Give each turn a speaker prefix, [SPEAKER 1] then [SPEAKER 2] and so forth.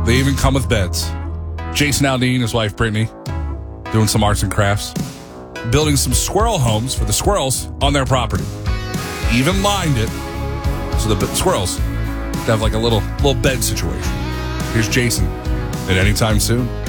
[SPEAKER 1] They even come with beds. Jason Aldean, his wife Brittany, doing some arts and crafts, building some squirrel homes for the squirrels on their property. Even lined it so the squirrels have like a little bed situation. Here's Jason. And anytime soon.